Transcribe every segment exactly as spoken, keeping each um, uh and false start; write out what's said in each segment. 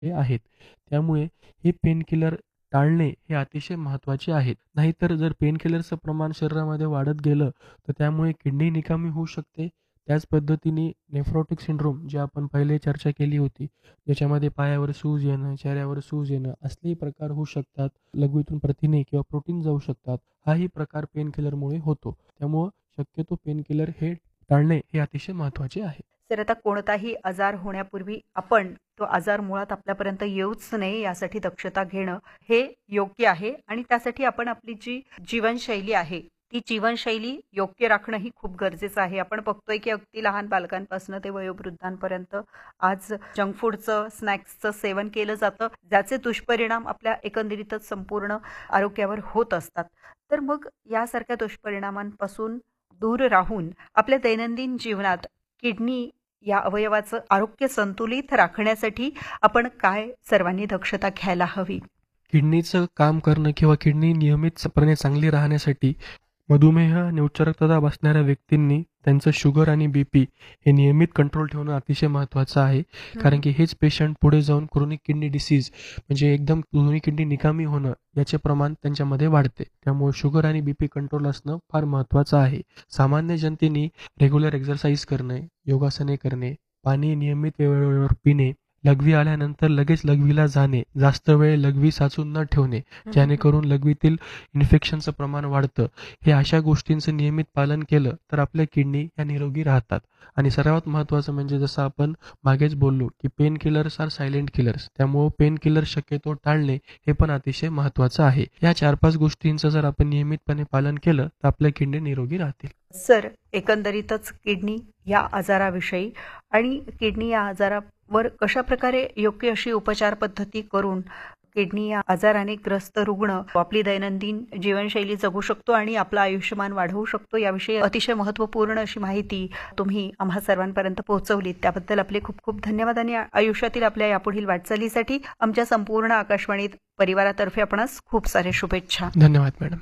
हे आहेत. त्यामुळे हे पेनकिलर टाळणे हे अतिशय महत्त्वाचे आहे. नाहीतर जर पेनकिलरचं प्रमाण शरीरामध्ये वाढत गेलं, तर त्यामुळे किडनी निकामी होऊ शकते. त्याच पद्धतीने नेफ्रोटिक सिंड्रोम जे आपण पहिले चर्चा केली होती, ज्याच्यामध्ये पायावर सूज येणं, चेहऱ्यावर सूज येणं असलेही प्रकार होऊ शकतात. लघवीतून प्रथिने किंवा प्रोटीन जाऊ शकतात. हाही प्रकार पेनकिलरमुळे होतो. त्यामुळं शक्यतो पेनकिलर हे टाळणे हे अतिशय महत्त्वाचे आहे. तर आता कोणताही आजार होण्यापूर्वी आपण तो आजार मुळात आपल्यापर्यंत येऊच नये यासाठी दक्षता घेणं हे योग्य आहे आणि त्यासाठी आपण आपली जी जीवनशैली आहे ती जीवनशैली योग्य राखणं ही खूप गरजेचं आहे. आपण बघतोय की अगदी लहान बालकांपासून ते वयोवृद्धांपर्यंत आज जंक फूडचं स्नॅक्सचं सेवन केलं जातं, ज्याचे दुष्परिणाम आपल्या एकंदरीतच संपूर्ण आरोग्यावर होत असतात. तर मग यासारख्या दुष्परिणामांपासून दूर राहून आपल्या दैनंदिन जीवनात किडनी या अवयवाचं आरोग्य संतुलित राखण्यासाठी आपण काय सर्वांनी दक्षता घ्यायला हवी? किडनीचं काम करणं किंवा किडनी नियमितपणे चांगली राहण्यासाठी मधुमेह आणि उच्च रक्तदाब असणाऱ्या व्यक्तींनी त्यांचं शुगर आणि बीपी हे नियमित कंट्रोल ठेवणं अतिशय महत्त्वाचं आहे. कारण की हेच पेशंट पुढे जाऊन क्रोनिक किडनी डिसीज म्हणजे एकदम दोन्ही किडनी निकामी होणं याचे प्रमाण त्यांच्यामध्ये वाढते. त्यामुळे शुगर आणि बीपी कंट्रोल असणं फार महत्त्वाचं आहे. सामान्य जनतेने रेग्युलर एक्सरसाइज करणे, योगासने करणे, पाणी नियमित वेळेवर पिणे, लघवी आल्यानंतर लगेच लघवीला जाणे, जास्त वेळ लघवी साचून न ठेवणे, जेणेकरून लघवीतील इन्फेक्शनचं प्रमाण वाढतं. हे अशा गोष्टींचं नियमित पालन केलं तर आपल्या किडनी ह्या निरोगी राहतात. आणि सर्वात महत्त्वाचं म्हणजे जसं आपण मागेच बोललो की pain killers R silent killers. त्यामुळं पेन किलर शक्यतो टाळणे हे पण अतिशय महत्त्वाचं आहे. या चार पाच गोष्टींचं जर आपण नियमितपणे पालन केलं तर आपल्या किडनी निरोगी राहतील. सर, एकंदरीतच किडनी या आजाराविषयी आणि किडनी या आजारावर कशा प्रकारे योग्य अशी उपचार पद्धती करून किडनी या आजाराने ग्रस्त रुग्ण आपली दैनंदिन जीवनशैली जगू शकतो आणि आपलं आयुष्यमान वाढवू शकतो याविषयी अतिशय महत्त्वपूर्ण अशी माहिती तुम्ही आम्हा सर्वांपर्यंत पोहोचवलीत. त्याबद्दल आपले खूप खूप धन्यवाद आणि आयुष्यातील आपल्या यापुढील वाटचालीसाठी आमच्या संपूर्ण आकाशवाणी परिवारातर्फे आपणास खूप सारे शुभेच्छा. धन्यवाद मॅडम.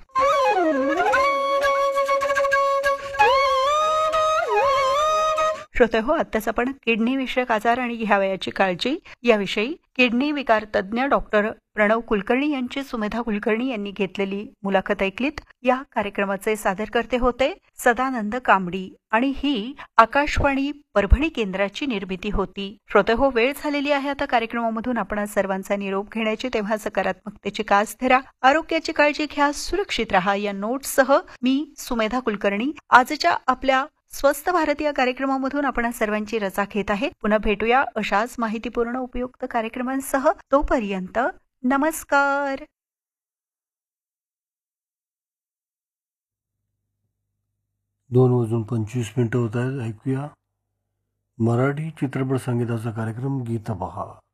श्रोते हो, आत्ताच आपण किडनी विषयक आजार आणि घ्यावयाची काळजी याविषयी किडनी विकार तज्ज्ञ डॉक्टर प्रणव कुलकर्णी यांची सुमेधा कुलकर्णी यांनी घेतलेली मुलाखत ऐकलीत. या कार्यक्रमाचे सादरकर्ते होते सदानंद कांबडी आणि ही आकाशवाणी परभणी केंद्राची निर्मिती होती. श्रोते हो, वेळ झालेली आहे आता कार्यक्रमामधून आपण सर्वांचा निरोप घेण्याची. तेव्हा सकारात्मकतेची कास धरा, आरोग्याची काळजी घ्या, सुरक्षित राहा या नोट्ससह मी सुमेधा कुलकर्णी आजच्या आपल्या स्वस्थ भारत या कार्यक्रमामधून आपण सर्वांची रजा घेत आहे. पुन्हा भेटूया अशाच माहितीपूर्ण उपयुक्त कार्यक्रमांसह. तोपर्यंत नमस्कार. दोन वाजून पंचवीस मिनिटं होत आहेत. ऐकूया मराठी चित्रपट संगीताचा कार्यक्रम गीत पहा.